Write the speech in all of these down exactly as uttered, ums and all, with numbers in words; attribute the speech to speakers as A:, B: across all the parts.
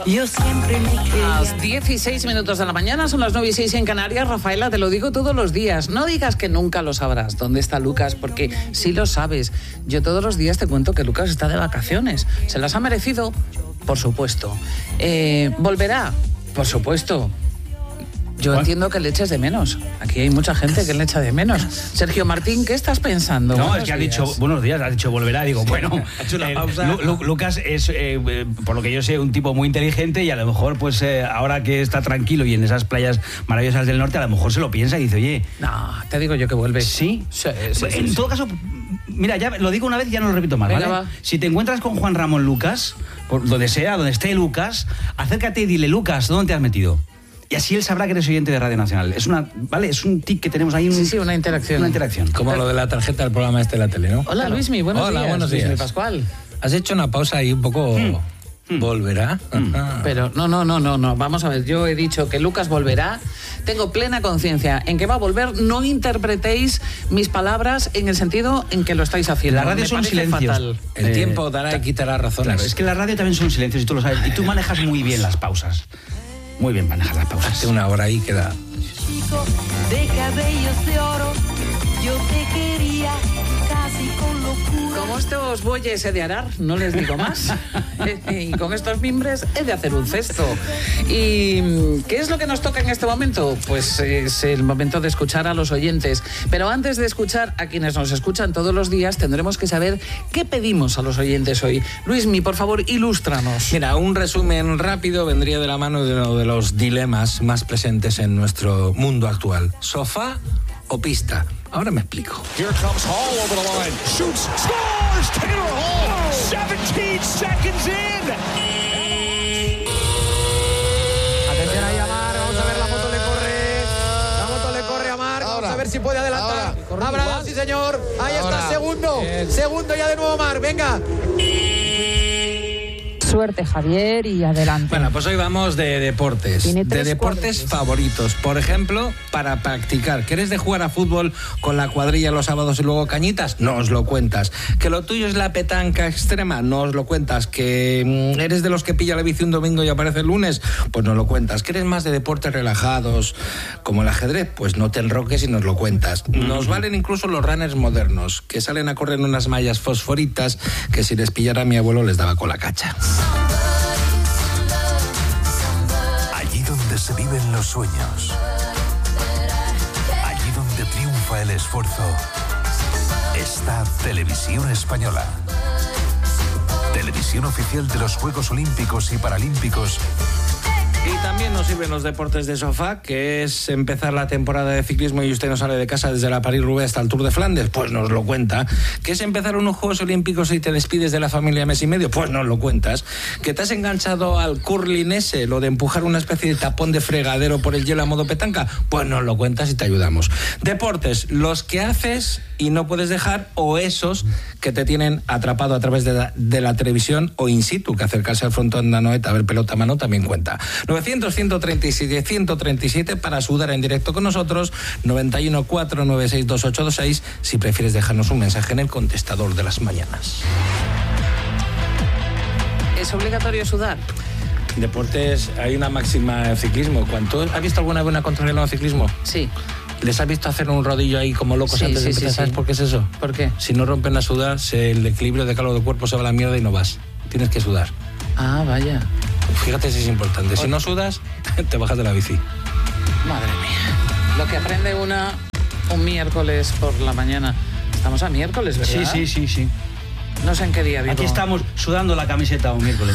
A: Yo siempre me creía.
B: Las dieciséis minutos de la mañana, son las nueve y seis en Canarias. Rafaela, te lo digo todos los días. No digas que nunca lo sabrás dónde está Lucas, porque sí lo sabes. Yo todos los días te cuento que Lucas está de vacaciones. ¿Se las ha merecido? Por supuesto. Eh, ¿Volverá? Por supuesto. Yo entiendo que le eches de menos. Aquí hay mucha gente que le echa de menos. Sergio Martín, ¿qué estás pensando?
C: No,
B: Buenos
C: es que ha
B: días.
C: dicho, buenos días, ha dicho volverá. Digo,
B: Sí,
C: bueno,
B: ha hecho una
C: eh,
B: pausa.
C: Lu- Lu- Lucas es, eh, eh, por lo que yo sé, un tipo muy inteligente y a lo mejor, pues eh, ahora que está tranquilo y en esas playas maravillosas del norte, a lo mejor se lo piensa y dice, oye...
B: No, te digo yo que vuelve.
C: ¿Sí?
B: Sí, sí, sí,
C: en
B: sí.
C: todo caso, mira, ya lo digo una vez y ya no lo repito más,
B: Venga,
C: ¿vale?
B: va.
C: Si te encuentras con Juan Ramón Lucas, por donde sea, donde esté Lucas, acércate y dile, Lucas, ¿dónde te has metido? Y así él sabrá que eres oyente de Radio Nacional. Es una, ¿vale? Es un tic que tenemos ahí. Un,
B: Sí, sí, una interacción.
C: Una interacción.
D: Como lo de la tarjeta del programa este de la tele, ¿no?
B: Hola, Luismi, buenos
D: Hola,
B: días.
D: buenos días.
B: Luismi Pascual.
D: Has hecho una pausa ahí un poco...
C: Mm.
D: ¿Volverá?
C: Mm.
B: Pero no, no, no, no, no. Vamos a ver, yo he dicho que Lucas volverá. Tengo plena conciencia en que va a volver. No interpretéis mis palabras en el sentido en que lo estáis haciendo.
C: La radio
B: Me
C: son
B: parece
C: silencios.
B: fatal.
D: El
C: Eh,
D: tiempo dará y quitará razones.
C: Claro, es que la radio también son silencios y tú lo sabes. Y tú manejas muy bien las pausas. Muy bien manejas las pausas.
D: Hace una hora ahí queda...
A: Chico de cabellos de oro, yo te quería casi con locura.
B: Como estos bueyes he de arar, no les digo más. Y con estos mimbres he de hacer un cesto. ¿Y qué es lo que nos toca en este momento? Pues es el momento de escuchar a los oyentes. Pero antes de escuchar a quienes nos escuchan todos los días, tendremos que saber qué pedimos a los oyentes hoy. Luismi, por favor, ilústranos.
D: Mira, un resumen rápido vendría de la mano de uno de los dilemas más presentes en nuestro mundo actual. ¿Sofá o pista? Ahora me explico.
E: Here comes Hall over the line. Shoots, scores! Taylor Hall, seventeen seconds in.
F: Atención ahí a Mar, vamos a ver, la moto le corre. La moto le corre a Mar, vamos a ver si puede adelantar. Abraham, sí señor. Ahí está, segundo. Segundo ya de nuevo Mar, venga.
G: Suerte, Javier, y adelante.
D: Bueno, pues hoy vamos de deportes.
G: Tiene
D: De
G: tres
D: deportes
G: cuadros.
D: favoritos. Por ejemplo, para practicar. ¿Quieres de jugar a fútbol con la cuadrilla los sábados y luego cañitas? No os lo cuentas. ¿Que lo tuyo es la petanca extrema? No os lo cuentas. ¿Que mm, eres de los que pilla la bici un domingo y aparece el lunes? Pues no lo cuentas. ¿Que eres más de deportes relajados como el ajedrez? Pues no te enroques y nos lo cuentas. Nos valen incluso los runners modernos, que salen a correr en unas mallas fosforitas que si les pillara a mi abuelo les daba con la cacha.
H: Allí donde se viven los sueños, allí donde triunfa el esfuerzo, está Televisión Española. Televisión oficial de los Juegos Olímpicos y Paralímpicos.
D: Y también nos sirven los deportes de sofá, que es empezar la temporada de ciclismo y usted no sale de casa desde la París-Roubaix hasta el Tour de Flandes, pues nos lo cuenta. ¿Que es empezar unos Juegos Olímpicos y te despides de la familia mes y medio? Pues nos lo cuentas. ¿Que te has enganchado al curling ese, lo de empujar una especie de tapón de fregadero por el hielo a modo petanca? Pues nos lo cuentas y te ayudamos. Deportes, los que haces y no puedes dejar, o esos que te tienen atrapado a través de la, de la televisión o in situ, que acercarse al frontón de Anoeta a ver pelota a mano también cuenta. novecientos, ciento treinta y siete, ciento treinta y siete para sudar en directo con nosotros, noventa y uno, cuatro nueve seis, dos ocho dos seis, si prefieres dejarnos un mensaje en el contestador de las mañanas.
B: ¿Es obligatorio sudar?
D: Deportes, hay una máxima en ciclismo. ¿Cuánto, ¿Has visto alguna vez una contrarreloj en ciclismo?
B: Sí.
D: ¿Les has visto hacer un rodillo ahí como locos
B: Sí,
D: antes de
B: sí, sí,
D: empezar? ¿Sabes
B: sí.
D: por qué es eso?
B: ¿Por qué?
D: Si no rompen a sudar, se- el equilibrio de calor del cuerpo se va a la mierda y no vas. Tienes que sudar.
B: Ah, vaya.
D: Fíjate si es importante. Si no sudas, te bajas de la bici.
B: Madre mía. Lo que aprende una un miércoles por la mañana. Estamos a miércoles, ¿verdad?
C: Sí, sí, sí, sí.
B: No sé en qué día vivo.
C: Aquí estamos sudando la camiseta un miércoles.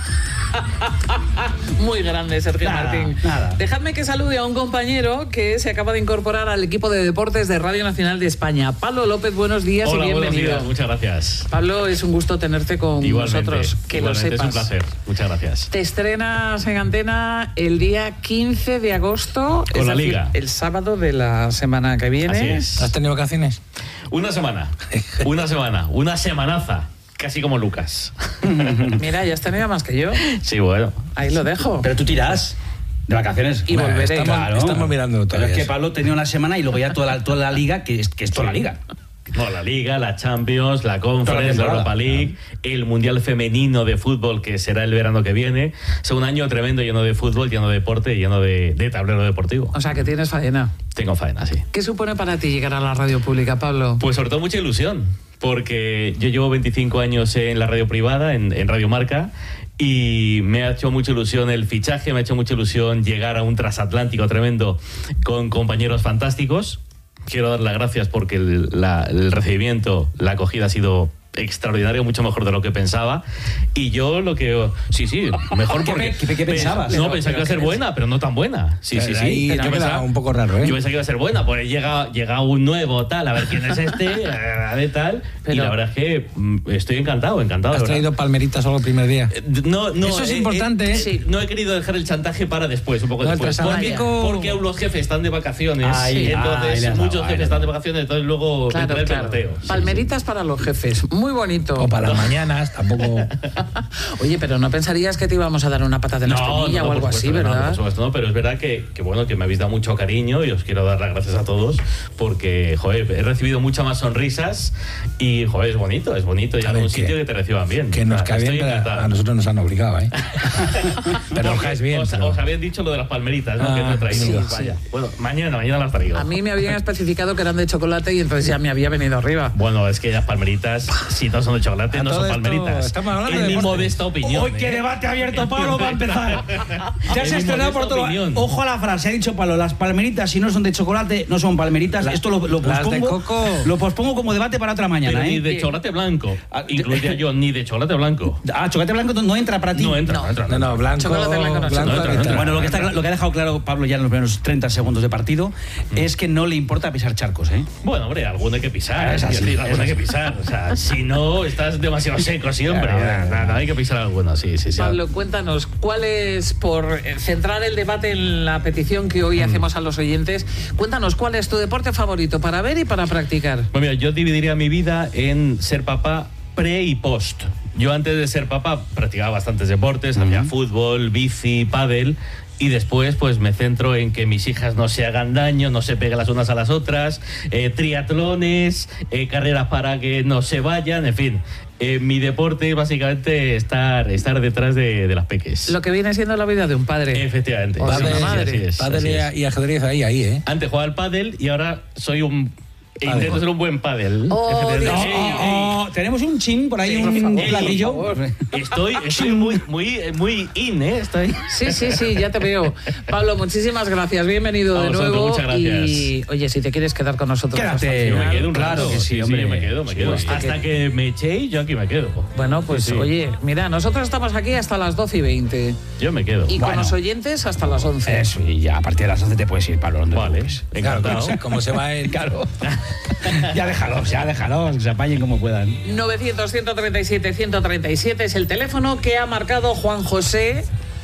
B: Muy grande, Sergio
C: Nada,
B: Martín.
C: nada.
B: Dejadme que salude a un compañero que se acaba de incorporar al equipo de deportes de Radio Nacional de España. Pablo López, buenos días
I: Hola,
B: y
I: buenos
B: bienvenido.
I: días, muchas gracias.
B: Pablo, es un gusto tenerte con
I: Igualmente,
B: nosotros. Que
I: igualmente,
B: lo sepas.
I: es un placer, muchas gracias.
B: Te estrenas en antena el día quince de agosto,
I: Con
B: es
I: la
B: decir,
I: Liga.
B: el sábado de la semana que viene.
I: Así es.
D: ¿Has tenido vacaciones?
I: Una semana, una semana, una semanaza, casi como Lucas.
B: Mira, ya has tenido más que yo.
I: Sí, bueno.
B: Ahí lo dejo.
C: Pero tú tirás de vacaciones.
B: Y
C: Bueno,
B: volveré.
C: Estamos,
D: Estamos mirando
C: Pero
D: todavía
C: es que
D: eso.
C: Pablo tenía una semana y luego ya toda la, toda la liga, que es, que es toda la liga.
I: No, la Liga, la Champions, la Conference, la Europa League, el Mundial Femenino de Fútbol, que será el verano que viene. Es un año tremendo, lleno de fútbol, lleno de deporte, lleno de, de tablero deportivo.
B: O sea, que tienes faena.
I: Tengo faena, sí.
B: ¿Qué supone para ti llegar a la radio pública, Pablo?
I: Pues sobre todo mucha ilusión, porque yo llevo veinticinco años en la radio privada, en, en Radio Marca, y me ha hecho mucha ilusión el fichaje, me ha hecho mucha ilusión llegar a un transatlántico tremendo con compañeros fantásticos. Quiero dar las gracias porque el, la, el recibimiento, la acogida ha sido extraordinario, mucho mejor de lo que pensaba. Y yo lo que... Sí, sí, mejor porque...
C: ¿Qué, qué, qué pensabas?
I: No, pensaba que iba a ser buena, pero no tan buena. Sí, sí, sí.
D: Yo pensaba un poco raro, ¿eh?
I: Yo pensaba que iba a ser buena, pues llega, llega un nuevo, tal, a ver quién es este, a ver tal. Pero, y la verdad es que mm, estoy encantado, encantado.
D: ¿Has traído palmeritas solo el primer día?
I: No, no.
D: Eso es
I: eh,
D: importante,
I: eh,
D: ¿eh?
I: Sí, no he querido dejar el chantaje para después, un poco
D: No,
I: después. Porque, porque aún los jefes están de vacaciones.
C: Ay,
I: entonces,
C: ay,
I: muchos
C: dado,
I: jefes
C: ay,
I: están de vacaciones, entonces luego
B: Claro,
I: vendrá el
B: claro.
I: peloteo. Sí,
B: Palmeritas para los jefes. Muy bonito.
D: O para las mañanas, tampoco...
B: Oye, pero no pensarías que te íbamos a dar una patata de la espinilla o algo
I: por
B: así,
I: supuesto,
B: ¿verdad?
I: No, por supuesto, no, pero es verdad que, que, bueno, que me habéis dado mucho cariño y os quiero dar las gracias a todos porque, joder, he recibido muchas más sonrisas y, joder, es bonito, es bonito ir a un sitio que te reciban bien.
D: Que nos cae bien, a nosotros nos han obligado, ¿eh? Pero os caes bien.
I: Os,
D: pero...
I: os habían dicho lo de las palmeritas, ¿no?
D: Ah,
I: que no he traído.
D: sí,
I: Vaya.
D: sí.
I: Bueno, mañana, mañana las traigo.
B: A mí me habían especificado que eran de chocolate y entonces ya me había venido arriba.
I: Bueno, es que las palmeritas, si no son de chocolate,
D: A
I: no
D: todo
I: son
D: esto,
I: palmeritas.
D: estamos hablando
I: en
D: de
I: mi
D: postres.
I: modesta opinión.
C: Hoy qué
I: ¿eh?
C: debate abierto, Pablo, va a empezar. Te has
I: En mi
C: estrenado por
I: modesta
C: todo.
I: opinión.
C: Ojo a la frase, ha dicho Pablo, las palmeritas si no son de chocolate, no son palmeritas.
D: La-
C: Esto lo, lo
D: las de
C: pospongo.
D: coco.
C: Lo pospongo como debate para otra mañana,
I: Pero ni
C: ¿eh?
I: de chocolate blanco.
C: Ah,
I: Incluiría yo, ni de chocolate blanco.
C: Ah, chocolate blanco no entra para ti.
I: No entra, no, entra.
D: No, no, blanco...
B: Chocolate blanco no,
D: blanco
I: no entra, no entra.
C: Bueno, lo que, está, cla- lo que ha dejado claro Pablo ya en los primeros treinta segundos de partido es que no le importa pisar charcos, ¿eh?
I: Bueno, hombre, alguno hay que pisar.
C: Es así,
I: quiero decir, alguno
C: es
I: hay que pisar. O sea, si no, estás demasiado seco siempre.
D: Claro,
I: No, no, hay que pisar alguno, sí, sí, sí.
B: Pablo, cuéntanos, ¿cuál es, por eh, centrar el debate en la petición que hoy hacemos a los oyentes, cuéntanos cuál es tu deporte favorito para ver y para practicar?
I: Bueno, mira, yo dividiría mi vida en ser papá pre y post. Yo antes de ser papá practicaba bastantes deportes, hacía fútbol, bici, pádel. Y después, pues me centro en que mis hijas no se hagan daño, no se peguen las unas a las otras, eh, triatlones, eh, carreras para que no se vayan, en fin. Eh, mi deporte es básicamente estar, estar detrás de, de las peques.
B: Lo que viene siendo la vida de un padre.
I: Efectivamente.
B: O de
I: Sí,
B: una
I: sí,
B: madre.
I: así es,
D: Pádel
I: así
D: y,
I: es.
D: y ajedrez ahí, ahí, ¿eh?
I: Antes jugaba al pádel y ahora soy un...
D: Pádel.
I: Intento ser un buen pádel.
B: Oh,
I: Efectivamente.
B: Dios
I: Ey,
B: mío.
I: ey,
C: Oh, tenemos un chin por ahí,
I: Sí,
C: un
I: por favor,
C: platillo.
B: por favor.
I: Estoy, estoy muy, muy, muy in, ¿eh? Estoy...
B: Sí, sí, sí, ya te veo. Pablo, muchísimas gracias. Bienvenido
I: A
B: de
I: vosotros,
B: nuevo.
I: muchas gracias.
B: Y oye, si te quieres quedar con nosotros.
C: Quédate.
B: hasta el
I: Yo me
B: final,
I: quedo un
C: Claro
I: rato.
C: que sí, hombre.
I: yo me quedo, me quedo.
B: Sí,
I: Hasta
B: que-
I: que me echéis, yo aquí me quedo.
B: Bueno, pues
I: Sí, sí.
B: oye, mira, nosotros estamos aquí hasta las doce y veinte.
I: Yo me quedo.
B: Y con
C: Bueno.
B: los oyentes hasta las once.
C: Eso, y ya a partir de las once te puedes ir, Pablo. No te
I: Vale,
C: preocupes.
D: Claro,
I: encantado.
D: como se, como se va el...
C: Claro. Ya déjalos, ya déjalos, que se apañen como puedan.
B: novecientos, ciento treinta y siete, ciento treinta y siete es el teléfono que ha marcado Juan José,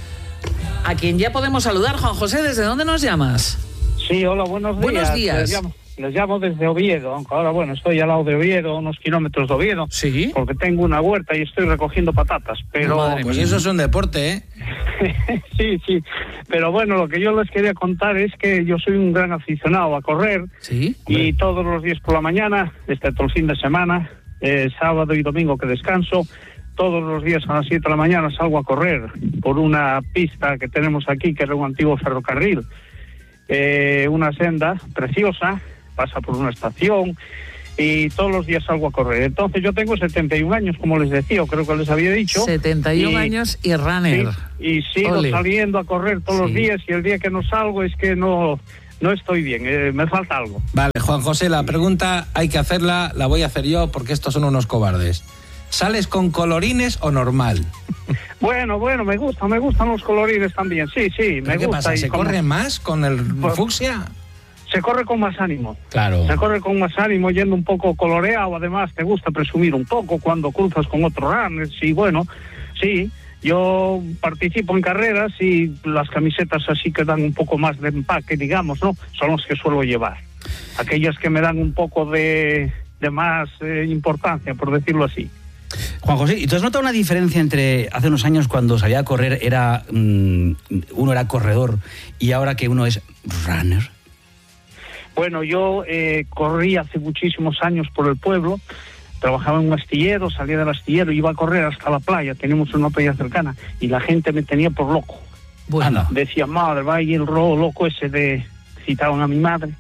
B: a quien ya podemos saludar. Juan José, ¿desde dónde nos llamas?
J: Sí, hola, buenos días.
B: Buenos días.
J: Les llamo, les llamo desde Oviedo, aunque ahora, bueno, estoy al lado de Oviedo, unos kilómetros de Oviedo,
B: Sí.
J: porque tengo una huerta y estoy recogiendo patatas, pero...
B: Madre
D: Pues
B: mía.
D: eso es un deporte, ¿eh?
J: sí, sí, pero bueno, lo que yo les quería contar es que yo soy un gran aficionado a correr
B: Sí.
J: y todos los días por la mañana, excepto el fin de semana, eh, sábado y domingo que descanso, todos los días a las siete de la mañana salgo a correr por una pista que tenemos aquí, que era un antiguo ferrocarril. Eh, una senda preciosa, pasa por una estación y todos los días salgo a correr. Entonces yo tengo setenta y un años, como les decía, o creo que les había dicho.
B: setenta y un
J: y-
B: años y runner.
J: Sí, y sigo
B: Ole.
J: saliendo a correr todos
B: Sí.
J: los días y el día que no salgo es que no, no estoy bien, eh, me falta algo.
D: Vale, Juan José, la pregunta hay que hacerla, la voy a hacer yo porque estos son unos cobardes. ¿Sales con colorines o normal?
J: Bueno, bueno, me gusta, me gustan los colorines también, sí, sí, me
D: ¿Pero qué
J: gusta.
D: pasa?
J: y
D: ¿Se
J: como-
D: corre más con el
J: Pues-
D: fucsia?
J: Se corre con más ánimo.
D: Claro.
J: Se corre con más ánimo, yendo un poco coloreado. Además, te gusta presumir un poco cuando cruzas con otros runners. Y bueno, sí, yo participo en carreras y las camisetas así que dan un poco más de empaque, digamos, ¿no? Son las que suelo llevar. Aquellas que me dan un poco de, de más eh, importancia, por decirlo así.
C: Juan José, ¿y tú has notado una diferencia entre hace unos años cuando salía a correr era mm, uno era corredor y ahora que uno es runner?
J: Bueno, yo eh, corrí hace muchísimos años por el pueblo, trabajaba en un astillero, salía del astillero, iba a correr hasta la playa, teníamos una playa cercana, y la gente me tenía por loco.
B: Bueno.
J: Decía, madre, vaya el robo loco ese de... Citaban a mi madre,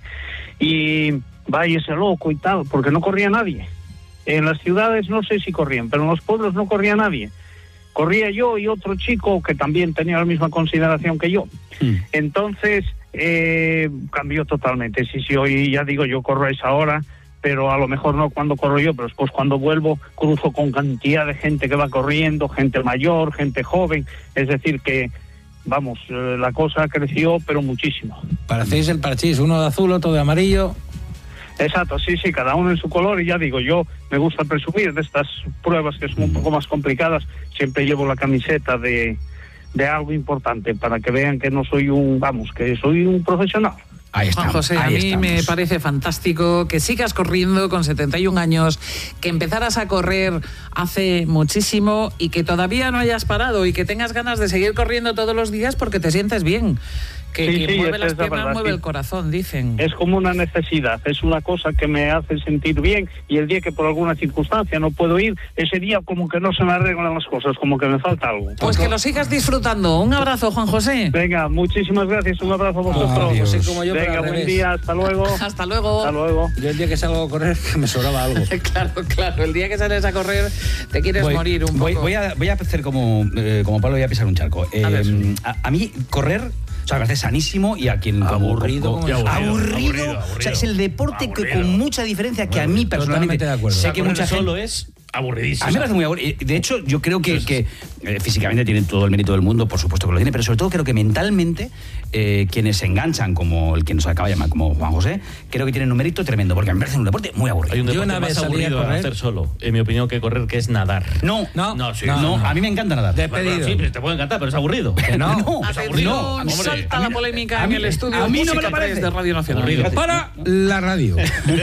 J: y vaya ese loco y tal, porque no corría nadie. En las ciudades no sé si corrían, pero en los pueblos no corría nadie. Corría yo y otro chico que también tenía la misma consideración que yo. Mm. Entonces, eh, cambió totalmente. Sí, sí, hoy ya digo, yo corro a esa hora, pero a lo mejor no cuando corro yo, pero después cuando vuelvo cruzo con cantidad de gente que va corriendo, gente mayor, gente joven, es decir que, vamos, eh, la cosa creció, pero muchísimo.
D: Parecéis el parchís, uno de azul, otro de amarillo.
J: Exacto, sí, sí, cada uno en su color, y ya digo, yo me gusta presumir de estas pruebas que son un poco más complicadas, siempre llevo la camiseta de, de algo importante para que vean que no soy un, vamos, que soy un profesional.
C: Ahí está.
B: Juan José,
C: ahí
B: a mí
C: estamos.
B: me parece fantástico que sigas corriendo con setenta y un años, que empezaras a correr hace muchísimo y que todavía no hayas parado y que tengas ganas de seguir corriendo todos los días porque te sientes bien. Que
J: sí,
B: quien
J: sí,
B: mueve las
J: es la
B: piernas
J: verdad,
B: mueve
J: sí.
B: el corazón, dicen.
J: Es como una necesidad, es una cosa que me hace sentir bien, y el día que por alguna circunstancia no puedo ir, ese día como que no se me arreglan las cosas, como que me falta algo.
B: Pues que lo sigas disfrutando. Un abrazo, Juan José.
J: Venga, muchísimas gracias, un abrazo a vosotros.
D: José como yo,
J: Venga,
D: pero al
J: buen
D: revés.
J: día, hasta luego.
B: Hasta luego.
J: Hasta luego.
D: Yo el día que salgo a correr, que me sobraba algo.
B: Claro, claro. El día que sales a correr te quieres
C: Voy,
B: morir un
C: voy,
B: poco.
C: voy, a, voy a hacer como, eh, como Pablo, voy a pisar un charco. Eh,
B: A ver.
C: a, a mí, correr, o sea, me parece sanísimo, y a quien...
D: Aburrido,
C: como-
D: como-
C: aburrido,
I: aburrido,
C: aburrido.
I: aburrido.
C: O sea, es el deporte que
I: Aburrido.
C: con mucha diferencia que a mí personalmente...
D: Totalmente de acuerdo.
C: Sé que
I: Correr
C: mucha gente...
I: solo es aburridísimo.
C: A mí me parece muy aburrido. De hecho, yo creo que, que eh, físicamente tiene todo el mérito del mundo, por supuesto que lo tiene, pero sobre todo creo que mentalmente eh, quienes se enganchan, como el que nos acaba de llamar, como Juan José, creo que tienen un mérito tremendo, porque me parece un deporte muy aburrido.
I: Hay un
D: Yo
I: deporte
D: una vez
I: más
D: salí a
I: aburrido a
D: correr.
I: hacer solo, en mi opinión, que correr, que es nadar.
C: No,
D: No,
I: No, sí,
C: no,
D: no,
C: a mí me encanta nadar.
D: De-
I: Bueno,
D: Despedido.
I: sí, pero te puede encantar, pero es aburrido.
D: Que no.
C: No,
B: Atención,
C: es aburrido.
I: Hombre,
B: salta
C: a mí
B: la
C: no-
B: polémica
C: a
B: en
C: mí-
B: el estudio
C: a mí no me
B: Música
C: lo parece.
B: tres de Radio Nacional.
I: Aburrido.
D: Para la radio.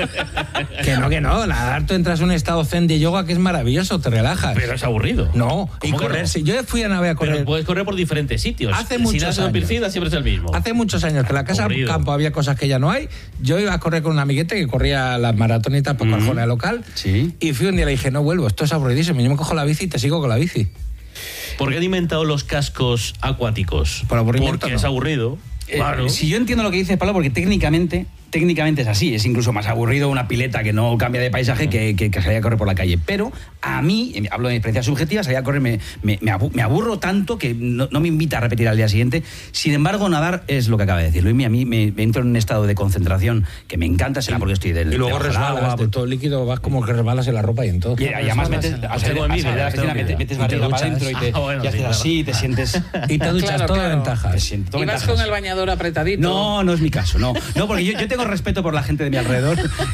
D: Que no, que no. Nadar, tú entras en un estado zen de yoga que es maravilloso, te relajas.
I: Pero es aburrido.
D: No, y
I: ¿Cómo que
D: correr,
I: no?
D: sí. Yo fui a Nave a correr.
I: Pero puedes correr por diferentes sitios.
D: Hace
I: si
D: muchos
I: das en
D: años.
I: Pircida siempre es el mismo.
D: Hace muchos años que en la casa
I: Aburrido.
D: campo había cosas que ya no hay. Yo iba a correr con un amiguete que corría las maratonitas por Carjona local.
C: Sí.
D: Y fui un día y le dije, no vuelvo, esto es aburridísimo. Yo me cojo la bici y te sigo con la bici.
I: ¿Por qué han inventado los cascos acuáticos?
D: Por aburrimiento,
I: Porque
D: no.
I: es aburrido.
C: Eh,
I: Claro.
C: Si yo entiendo lo que dice Pablo, porque técnicamente, técnicamente es así, es incluso más aburrido una pileta que no cambia de paisaje que, que, que salir a correr por la calle. Pero a mí, eh, hablo de mi experiencia subjetiva, salir a correr me, me, me abu- me aburro tanto que no, no me invita a repetir al día siguiente. Sin embargo, nadar es lo que acaba de decir Luis. A mí me, me entro en un estado de concentración que me encanta, será porque estoy del
D: Y luego
C: debajo del
D: resbalas
C: agua,
D: de todo el líquido, vas como que resbalas en la ropa y en todo.
C: y, y además metes,
B: en la-
C: o sea,
I: tengo
C: al
I: envidia,
C: salir de la
I: tengo
C: piscina,
I: envidia.
C: metes, metes
D: Y te
C: barriga para
D: duchas.
C: adentro y te,
I: Ah, bueno,
C: y haces
I: sí, claro.
C: así, te sientes...
D: Y te duchas,
B: Claro,
D: toda
B: claro.
D: ventaja.
C: te sientes todo
B: Y vas
C: ventajas.
B: con el bañador apretadito.
C: No, no es mi caso, no. No, porque yo, yo tengo respeto por la gente de mi alrededor.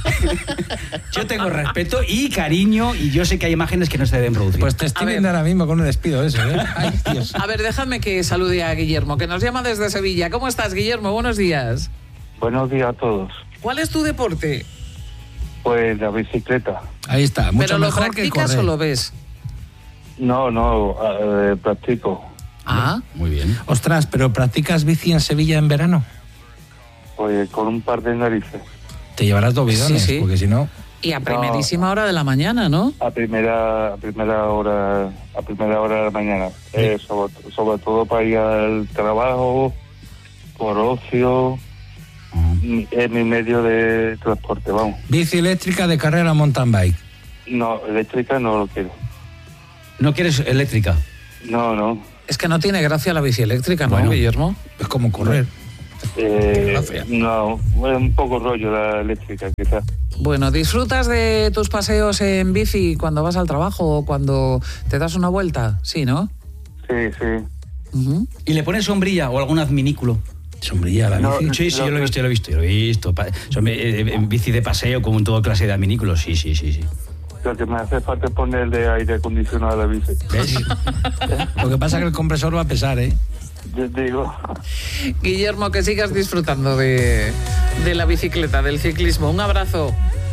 C: Yo tengo respeto y cariño, y yo sé que hay imágenes que no se deben producir.
D: Pues te estoy
B: A ver.
D: viendo ahora mismo con un despido eso, ¿eh? Ay, Dios.
B: A ver, déjame que salude a Guillermo, que nos llama desde Sevilla. ¿Cómo estás, Guillermo? Buenos días.
J: Buenos días a todos.
B: ¿Cuál es tu deporte?
J: Pues la bicicleta.
D: Ahí está, mucho
B: ¿Pero lo
D: mejor que
B: practicas
D: correr.
B: o lo ves?
J: No, no, eh, practico.
B: Ah,
C: Muy bien.
D: Ostras, ¿pero practicas bici en Sevilla en verano?
J: Pues con un par de narices.
D: Te llevarás dos bidones,
B: Sí, sí.
D: porque si no...
B: y a primerísima hora de la mañana, ¿no?
J: A primera, a primera hora, a primera hora de la mañana. Eh, sobre, sobre todo para ir al trabajo, por ocio, mi- es mi medio de transporte, vamos.
D: Bici eléctrica de carrera mountain bike.
J: No, eléctrica no lo quiero.
C: ¿No quieres eléctrica?
J: No, no.
B: Es que no tiene gracia la bici eléctrica, ¿no,
C: Bueno.
B: Guillermo?
D: Es como correr.
J: Eh,
D: Gracias.
J: no, es un poco rollo la eléctrica, quizás.
B: Bueno, ¿disfrutas de tus paseos en bici cuando vas al trabajo o cuando te das una vuelta? Sí, ¿no?
J: Sí, sí.
B: Ujú.
C: ¿Y le pones sombrilla o algún adminículo?
D: Sombrilla la
J: No,
D: bici.
C: Sí, sí, yo lo he visto, yo lo he visto, yo lo he visto. Pa- son, eh, eh, bici de paseo, como en toda clase de adminículos, sí, sí, sí, sí.
J: Lo que me hace falta es ponerle aire acondicionado a la bici.
C: ¿Ves?
D: Lo que pasa es que el compresor va a pesar, ¿eh?
J: Yo digo,
B: Guillermo, que sigas disfrutando de, de la bicicleta, del ciclismo. Un abrazo.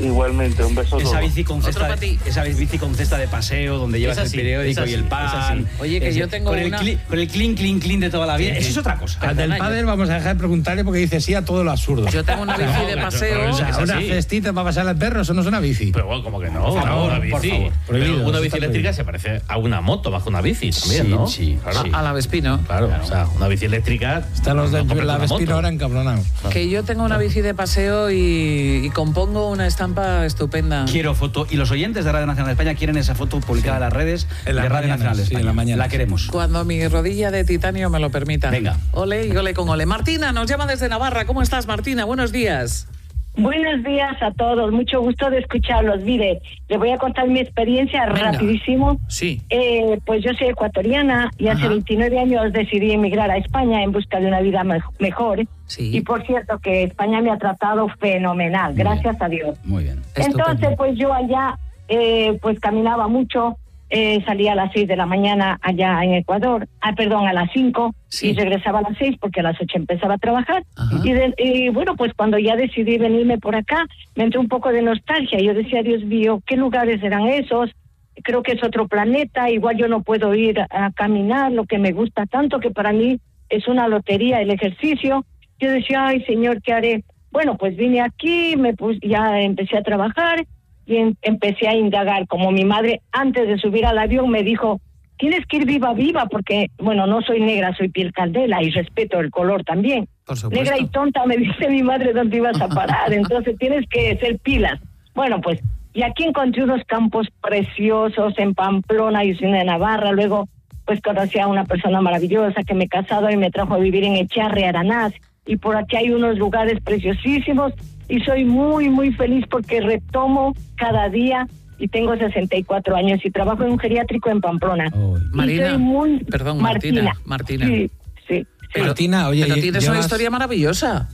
K: Igualmente, un beso a
C: Esa
K: todos.
C: bici con cesta,
B: Otro pa' ti.
C: esa bici con cesta de paseo donde llevas
I: así,
C: el periódico
I: es así,
C: y el pan.
I: es así.
B: Oye, que
C: Ese-
B: yo tengo
C: con
B: una-
C: el clean, con el clean, clean, clean de toda la vida. Eso es otra cosa.
D: Al del
B: Perdona,
D: pádel vamos a dejar de preguntarle porque dice sí a todo lo absurdo.
B: Yo tengo una bici de
I: No,
B: paseo.
D: O sea,
I: Es
D: una
I: así.
D: cestita para pasar al perro, eso no es una bici.
I: Pero bueno, como que no,
D: Por favor,
I: una
D: por
I: bici.
D: favor. Prohibido,
I: Pero una
D: eso
I: bici
D: está
I: eléctrica
D: prohibido.
I: se parece a una moto más que una bici también,
C: Sí,
I: ¿no?
C: sí,
I: claro.
C: sí.
B: A la Vespino.
I: Claro, o sea, una bici eléctrica.
D: Están los de
I: no compras
D: la
I: una
D: Vespino
I: moto.
D: ahora encabronados.
B: Que yo tengo una bici de paseo y, y compongo una estampa estupenda.
C: Quiero foto. Y los oyentes de Radio Nacional de España quieren esa foto publicada en las redes
D: En las
C: de Radio
D: mañanas,
C: Nacional de
D: sí,
C: España.
D: en la mañana.
C: La queremos.
B: Cuando mi rodilla de titanio me lo permita.
C: Venga.
B: Ole y ole con ole. Martina nos llama desde Navarra. ¿Cómo estás, Martina? Buenos días.
L: Buenos días a todos, mucho gusto de escucharlos. Mire, les voy a contar mi experiencia
B: Venga.
L: rapidísimo.
B: Sí.
L: Eh, pues yo soy ecuatoriana y hace
B: Ajá.
L: veintinueve años decidí emigrar a España en busca de una vida me- mejor.
B: Sí.
L: Y por cierto que España me ha tratado fenomenal,
C: Muy
L: gracias a Dios.
C: Muy bien.
L: Entonces,
B: Estupendo.
L: pues yo allá, eh, pues caminaba mucho, eh, salía a las seis de la mañana allá en Ecuador, ah, perdón, a las cinco,
B: Sí.
L: y regresaba a las seis porque a las ocho empezaba a trabajar.
B: Ajá.
L: Y, de- y bueno, pues cuando ya decidí venirme por acá, me entró un poco de nostalgia. Yo decía, Dios mío, ¿qué lugares eran esos? Creo que es otro planeta, igual yo no puedo ir a, a caminar, lo que me gusta tanto, que para mí es una lotería el ejercicio. Yo decía, ay, Señor, ¿qué haré? Bueno, pues vine aquí, me pus, ya empecé a trabajar y en- empecé a indagar. Como mi madre, antes de subir al avión, me dijo, tienes que ir viva, viva, porque, bueno, no soy negra, soy piel candela y respeto el color también.
B: Por supuesto.
L: Negra y tonta, me dice mi madre, ¿dónde ibas a parar? Entonces tienes que ser pilas. Bueno, pues, y aquí encontré unos campos preciosos en Pamplona y en Navarra. Luego, pues conocí a una persona maravillosa que me he casado y me trajo a vivir en Echarri, Aranaz. Y por aquí hay unos lugares preciosísimos y soy muy, muy feliz porque retomo cada día y tengo sesenta y cuatro años y trabajo en un geriátrico en Pamplona. Y
B: Marina,
L: soy muy...
B: perdón, Martina, Martina.
L: Sí, sí.
B: Pero,
D: Martina, oye,
B: pero tienes una
D: llevas-
B: historia maravillosa.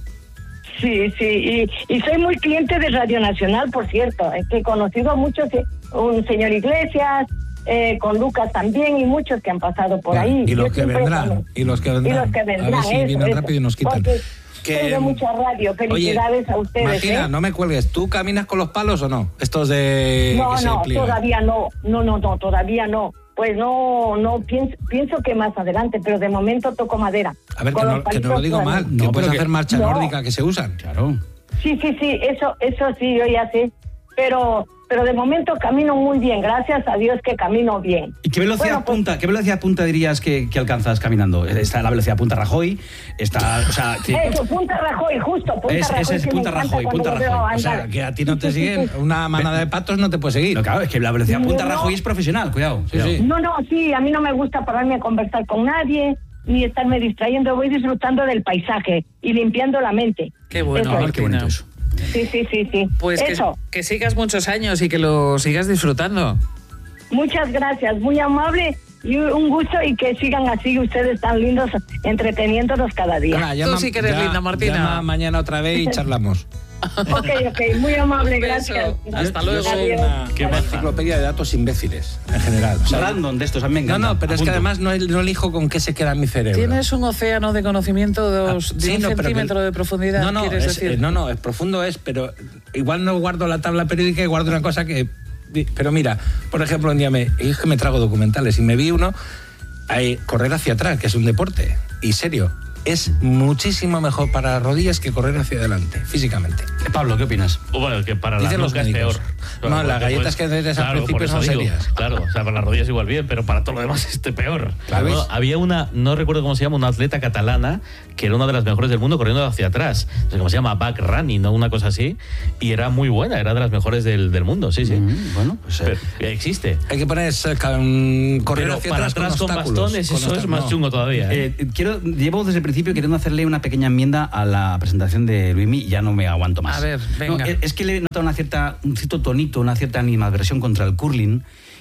L: Sí, sí, y, y soy muy cliente de Radio Nacional, por cierto. Es que he conocido a muchos, eh, un señor Iglesias, eh, con Lucas también, y muchos que han pasado por ahí.
D: Y los
L: Yo
D: que
L: siempre
D: vendrán.
L: también-
D: Y los que
L: Y
D: vendrán.
L: los que vendrán,
D: A ver si
L: eso,
D: vienen
L: eso.
D: rápido y nos quitan.
L: Porque
D: Que,
L: soy de mucha radio. Felicidades
D: oye,
L: a ustedes.
D: Martina,
L: ¿eh?
D: no me cuelgues. ¿Tú caminas con los palos o no? Estos de...
L: No,
D: que se
L: no,
D: pliegan.
L: todavía no, no, no, no, todavía no. Pues no, no, pienso, pienso que más adelante, pero de momento toco madera.
D: A ver, que
L: Con
D: no,
L: los
D: que no lo
L: palitos
D: digo
L: todavía.
D: mal. que
C: No,
D: puedes
C: pero que-
D: hacer marcha
L: No.
D: nórdica que se usan.
C: Claro.
L: Sí, sí, sí, eso, eso sí, yo ya sé. Pero, pero de momento camino muy bien, gracias a Dios que camino bien.
C: ¿Y qué velocidad
L: Bueno, pues-
C: punta, qué velocidad punta dirías que, que alcanzas caminando? Está la velocidad punta Rajoy, está, o sea, que-
L: Eso, Punta Rajoy, justo, Punta
C: Es-
L: Rajoy.
C: ese es
L: que me
C: Punta
L: encanta
C: Rajoy,
L: cuando
C: Punta
L: lo veo
C: Rajoy.
D: O sea,
L: andar.
D: que a ti no te
L: Sí, sí,
D: siguen.
L: sí.
D: Una manada de patos no te puede seguir.
C: no, claro, es que la velocidad punta
L: No, no.
C: Rajoy es profesional, cuidado.
D: Sí,
C: cuidado.
D: sí.
L: No, no, sí, a mí no me gusta pararme a conversar con nadie, ni estarme distrayendo, voy disfrutando del paisaje y limpiando la mente.
B: Qué bueno,
L: Eso.
C: Ay, qué bonito eso.
L: Sí, sí, sí, sí.
B: Pues que,
L: Eso.
B: que sigas muchos años y que lo sigas disfrutando.
L: Muchas gracias, muy amable y un gusto y que sigan así ustedes tan lindos entreteniéndonos cada día.
D: Venga, llama-
B: Tú sí que eres
D: ya-
B: linda, Martina.
D: Llama mañana otra vez y charlamos.
L: Ok, ok, muy amable,
B: Un beso.
L: gracias.
B: Hasta
D: Yo
B: luego.
D: soy
L: Adiós.
D: una,
I: Qué
D: una
I: maja.
D: enciclopedia de datos imbéciles, en general. O sea,
C: Random de estos, a mí me
D: no,
C: encanta.
D: no, pero es que
C: Apunto.
D: además no, no elijo con qué se queda mi cerebro.
B: Tienes un océano de conocimiento de,
D: Ah,
B: dos- de
D: sí,
B: un
D: no, pero que-
B: centímetro de profundidad,
D: No, no,
B: ¿quieres
D: es,
B: decir?
D: eh, no, no, es profundo es, pero igual no guardo la tabla periódica y guardo una cosa que... Pero mira, por ejemplo, un día me... Es que me trago documentales y me vi uno, hay, correr hacia atrás, que es un deporte, y serio, es muchísimo mejor para las rodillas que correr hacia adelante, físicamente.
C: Eh, Pablo, ¿qué opinas?
I: Bueno, que para las
D: Dicen los
I: nucas es
D: médicos.
I: peor.
D: No, las
I: porque,
D: galletas que haces al
I: claro,
D: principio
I: por eso
D: son
I: digo,
D: serias.
I: Claro, o sea, para las rodillas igual bien, pero para todo lo demás este peor.
D: Claro,
I: Bueno,
D: ¿ves?
I: había una, no recuerdo cómo se llama, una atleta catalana que era una de las mejores del mundo corriendo hacia atrás. No sé cómo se llama, back running, ¿no? Una cosa así. Y era muy buena, era de las mejores del, del mundo, sí, sí.
C: Mm, bueno, pues... eh,
I: Pero existe.
D: Hay que poner cerca, um, correr
I: Pero
D: hacia
I: para
D: atrás,
I: atrás con,
D: obstáculos,
I: bastones,
D: con
I: eso es
D: obstáculos.
I: más
D: No.
I: chungo todavía. ¿eh?
C: Eh, quiero, llevo desde el principio queriendo hacerle una pequeña enmienda a la presentación de Luismi y ya no me aguanto más.
B: A ver, venga.
C: No, es, es que le he notado una cierta, un cierto tonito, una cierta animadversión contra el curling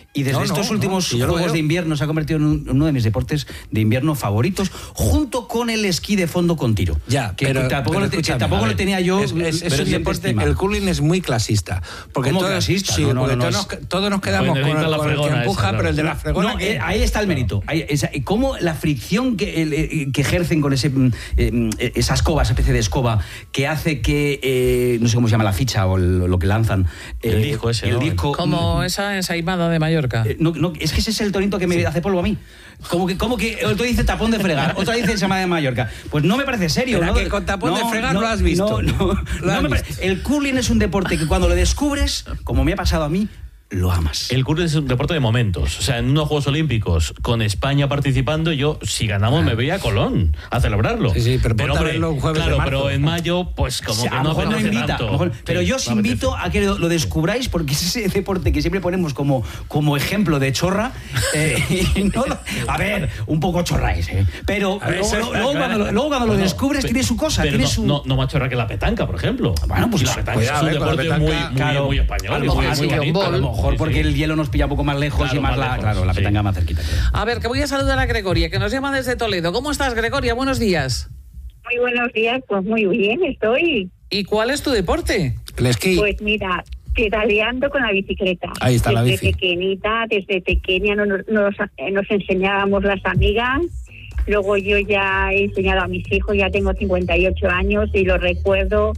C: Y desde
D: No,
C: estos
D: no,
C: últimos
D: no, yo lo
C: Juegos
D: veo.
C: de Invierno se ha convertido en un- uno de mis deportes de invierno favoritos, junto con el esquí de fondo con tiro.
D: Ya,
C: que
D: pero
C: tampoco,
D: pero
C: lo, que
D: escúchame,
C: tampoco
D: a
C: lo
D: ver,
C: tenía yo.
D: Es, es- es
C: pero
D: un
C: siempre
D: deporte,
C: estimado.
D: el curling es muy clasista. Porque
C: ¿Cómo
D: todos,
C: clasista?
D: sí,
C: No, no,
D: porque
C: no,
D: todos,
C: es-
D: nos, todos nos quedamos
I: Pues
D: con,
I: necesita
D: el-
I: la
D: con el que
I: fregona
D: empuja,
I: esa,
D: pero el de la
I: claro.
D: fregona.
C: No,
D: que-
C: eh, ahí está el mérito. Ahí, esa- y cómo la fricción que, el, eh, que ejercen con ese, mm, eh, esa escoba, esa especie de escoba, que hace que, eh, no sé cómo se llama la ficha o el- lo que lanzan.
I: El
C: eh,
I: disco ese,
C: El
I: ¿no?
C: disco.
B: Como esa ensaimada de Mallorca.
C: Eh, no, no, es que ese es el tonito que me hace polvo a mí. Como que, como que otro dice tapón de fregar, otro dice ensaimada de Mallorca. Pues no me parece serio.
D: Pero
C: ¿no?
D: que con tapón de
C: No,
D: fregar
C: no,
D: lo has visto.
C: No, no,
D: Lo has
C: no me pare-
D: visto.
C: El curling es un deporte que cuando lo descubres, como me ha pasado a mí, lo amas.
I: El curling es un deporte de momentos. O sea, en unos Juegos Olímpicos, con España participando, yo, si ganamos, me veía a Colón a celebrarlo.
D: Sí, sí, pero ponte a
I: hombre,
D: verlo un jueves de
I: claro,
D: marzo.
I: pero en mayo, pues como
C: O sea,
I: que
C: a
I: no
C: lo mejor no
I: apetece
C: invita,
I: tanto.
C: a lo mejor- pero
I: Sí,
C: yo
I: no
C: os invito
I: apetece.
C: a que lo, lo descubráis, porque es ese deporte que siempre ponemos como, como ejemplo de chorra. eh, y no lo- a ver, un poco chorráis, ¿eh? Pero
I: A ver,
C: luego,
I: eso
C: luego-
I: está
C: luego
I: claro.
C: cuando, lo- luego cuando lo
I: Bueno,
C: descubres,
I: pe-
C: tiene su cosa,
I: pero
C: tiene
I: no,
C: su.
I: no, no más chorra que la petanca, por ejemplo.
C: Bueno, pues
I: Y la petanca
D: cuidado,
I: es un
D: eh, con la
I: deporte muy,
D: petanca,
I: muy,
C: claro,
I: muy español.
C: a lo
I: y
C: mejor,
I: muy,
B: así
I: muy
B: que un
I: bonito.
B: bol.
C: a lo mejor
I: Sí,
C: porque
I: sí.
C: el hielo nos pilla un poco más lejos
I: Claro,
C: y más,
I: más
C: la,
I: lejos,
C: claro, la
I: sí.
C: petanga más cerquita. creo.
B: A ver, que voy a saludar a Gregoria, que nos llama desde Toledo. ¿Cómo estás, Gregoria? Buenos días.
L: Muy buenos días, pues muy bien estoy.
B: ¿Y cuál es tu deporte?
D: El esquí.
L: Pues mira, pedaleando con la bicicleta.
D: Ahí está la
L: desde
D: bici.
L: pequeñita, desde pequeña nos, nos, eh, nos enseñábamos las amigas. Luego yo ya he enseñado a mis hijos, ya tengo cincuenta y ocho años y lo recuerdo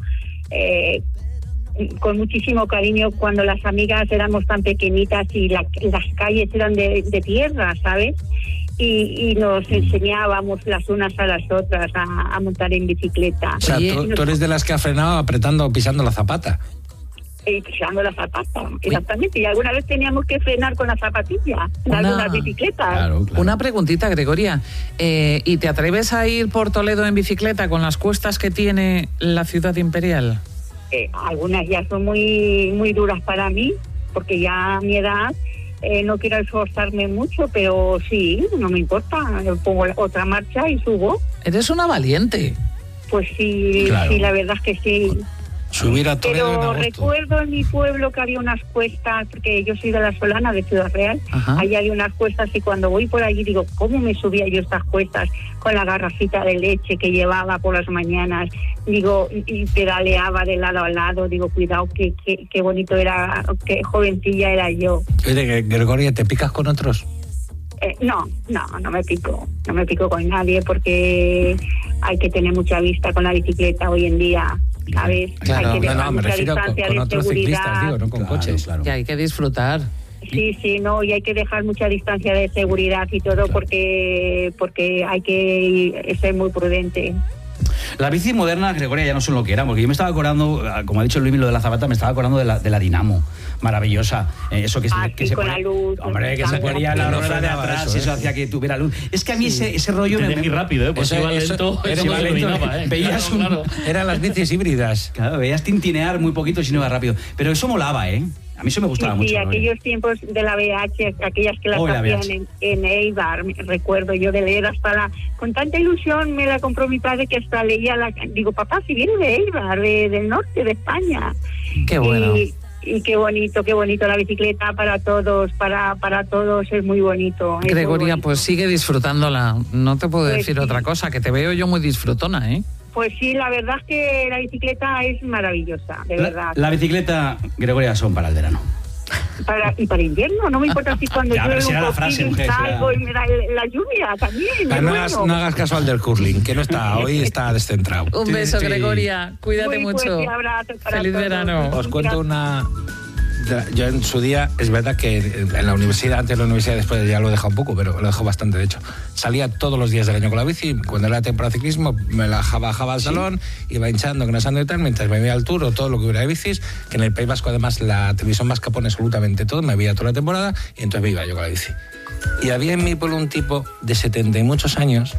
L: eh, con muchísimo cariño cuando las amigas éramos tan pequeñitas y la- las calles eran de, de tierra, ¿sabes? Y, y nos enseñábamos las unas a las otras a, a montar en bicicleta.
D: O sea,
B: Oye,
D: tú, tú eres de las que ha frenado apretando o pisando la zapata.
L: Y pisando la zapata, exactamente. Y alguna vez teníamos que frenar con la zapatilla en
B: Una-
L: algunas bicicletas.
C: Claro, claro.
B: Una preguntita, Gregoria. Eh, ¿Y te atreves a ir por Toledo en bicicleta con las cuestas que tiene la ciudad imperial?
L: Eh, algunas ya son muy muy duras para mí, porque ya a mi edad eh, no quiero esforzarme mucho, pero sí, no me importa. Pongo la- otra marcha y subo.
B: Eres una valiente.
L: Pues sí,
C: Claro.
L: sí, la verdad es que sí.
D: Subir a Toledo en
L: Pero
D: agosto.
L: recuerdo en mi pueblo que había unas cuestas, porque yo soy de la Solana, de Ciudad Real,
B: Ajá.
L: ahí hay unas cuestas y cuando voy por allí digo, ¿cómo me subía yo estas cuestas con la garrafita de leche que llevaba por las mañanas? Digo, y y pedaleaba de lado a lado, digo, cuidado, qué, qué, qué bonito era, qué jovencilla era yo.
D: Oye, Gregoria, ¿te picas con otros?
L: Eh, no, no, no me pico, no me pico con nadie porque hay que tener mucha vista con la bicicleta hoy en día, ¿sabes?
D: Claro,
L: hay que
D: no,
L: dejar
D: no, me
L: mucha
D: refiero con,
L: distancia
D: con
L: de
D: otros
L: seguridad.
D: ciclistas, digo, no con
C: Claro,
D: coches.
C: claro.
B: Que hay que disfrutar.
L: Sí, sí, no, y hay que dejar mucha distancia de seguridad y todo porque porque hay que ser muy prudente.
C: La bici moderna, Gregoria, ya no son lo que era, porque yo me estaba acordando, como ha dicho Luis, lo de la zapata, me estaba acordando de la, de la Dinamo, maravillosa. Eh, eso que se,
L: Ah,
C: que
L: sí,
C: se
L: con
C: ponía-
L: la luz,
C: Hombre, que
L: con
C: se
L: la
C: ponía la
D: luz.
C: rueda de
D: Frenaba
C: atrás
D: eso,
C: y eso
D: ¿eh?
C: hacía que tuviera luz. Es que a mí ese, ese rollo
I: Tenía que ir rápido, ¿eh? Pues
D: Eso-
I: iba
D: eso-
I: lento,
D: era
I: eso
D: muy
I: se
D: lento.
I: dominaba, ¿eh?
C: Veías
I: Claro,
C: un-
I: claro.
D: Eran las bicis híbridas.
C: Claro, veías tintinear muy poquito si no iba rápido. Pero eso molaba, ¿eh? A mí eso me
L: Sí,
C: gustaba
L: sí,
C: mucho. ¿no?
L: aquellos tiempos de la B H, aquellas que las
C: Oh, la
L: hacían
C: B H.
L: en, en Eibar, me- recuerdo yo de leer hasta la... Con tanta ilusión me la compró mi padre que hasta leía la... Digo, papá, si viene de Eibar, de- del norte de España.
B: Qué bueno.
L: Y, y qué bonito, qué bonito la bicicleta para todos, para para todos es muy bonito. es muy
B: Gregoria,
L: bonito.
B: pues sigue disfrutándola. No te puedo
L: Pues
B: decir
L: sí.
B: otra cosa, que te veo yo muy disfrutona, ¿eh?
L: Pues sí, la verdad es que la bicicleta es maravillosa, de
C: La,
L: verdad.
C: la bicicleta, Gregoria, son para el verano.
L: Para, y para invierno, no me importa si cuando
C: Ya, pero
L: llueve
C: si era
L: un
C: la frase,
L: poquillo
C: mujer, si era-
L: salgo y me da el- la lluvia también.
D: Ah,
L: es
D: no,
L: bueno.
D: hagas, no hagas caso al del curling, que no está, hoy está descentrado.
B: Un
C: Sí,
B: beso,
C: sí.
B: Gregoria. Cuídate
L: Muy
B: mucho.
L: fuerte abrazo para
B: Feliz
L: todos.
B: verano.
D: Os cuento una... Yo en su día, es verdad que en la universidad, antes de la universidad, después ya lo he dejado un poco, pero lo dejo bastante, de hecho. Salía todos los días del año con la bici, cuando era temporada de ciclismo, me la bajaba al salón, iba hinchando, grasando y tal, mientras me veía al tour o todo lo que hubiera de bicis, que en el País Vasco además la televisión vasca pone absolutamente todo, me veía toda la temporada y entonces me iba yo con la bici. Y había en mi pueblo un tipo de setenta y muchos años,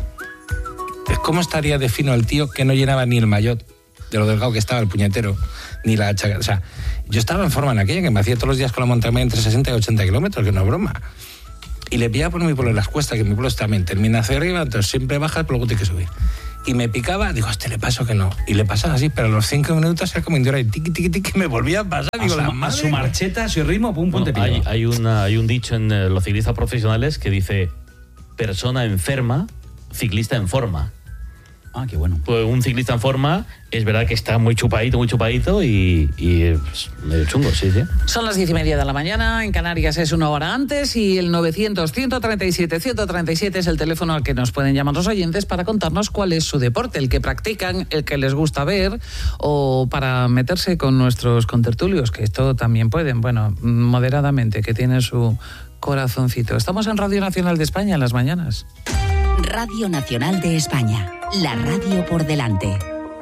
D: ¿cómo estaría de fino el tío que no llenaba ni el maillot de lo delgado que estaba el puñetero, ni la chaca? O sea, yo estaba en forma en aquella que me hacía todos los días con la montaña entre sesenta y ochenta kilómetros, que no es broma. Y le pillaba por mi pueblo en las cuestas, que mi pueblo también termina hacia arriba, entonces siempre bajas, pero luego tienes que subir. y me picaba, digo, a este le paso que no. Y le pasaba así, pero a los cinco minutos era como indura y tiqui, tiqui, tiqui, me volvía a pasar.
C: A,
D: digo,
C: su,
D: la
C: a
D: madre
C: su marcheta, a su ritmo, pum, pum, te
I: Bueno,
C: pica.
I: hay, hay, una, hay un dicho en eh, los ciclistas profesionales que dice: persona enferma, ciclista en forma.
C: Ah, qué bueno.
I: Pues un ciclista en forma es verdad que está muy chupadito, muy chupadito y, y es medio chungo, sí, sí.
B: Son las diez y media de la mañana, en Canarias es una hora antes y el novecientos, ciento treinta y siete, ciento treinta y siete es el teléfono al que nos pueden llamar los oyentes para contarnos cuál es su deporte, el que practican, el que les gusta ver o para meterse con nuestros contertulios, que esto también pueden, bueno, moderadamente, que tienen su corazoncito. Estamos en Radio Nacional de España en las mañanas.
K: Radio Nacional de España, la radio por delante.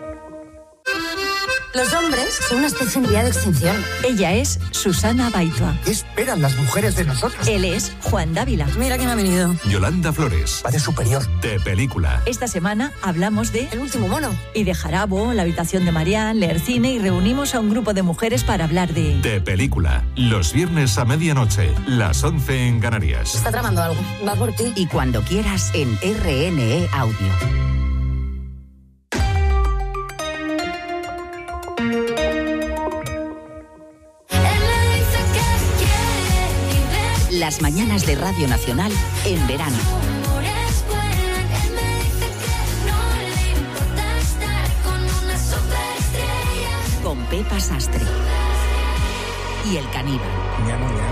M: Los hombres son una especie en vía de extinción.
N: Ella es Susana Baitua.
O: ¿Qué esperan las mujeres de nosotros?
N: Él es Juan Dávila.
M: Mira quién ha venido.
H: Yolanda Flores.
O: Va de superior.
H: De película.
N: Esta semana hablamos de
M: El último mono.
N: Y de Jarabo, La habitación de Marián, leer cine y reunimos a un grupo de mujeres para hablar de...
H: De película. Los viernes a medianoche, las once en Canarias.
M: Está tramando algo. Va por ti.
K: Y cuando quieras en R N E Audio. Las mañanas de Radio Nacional en verano. Con Pepa Sastre y El Caníbal.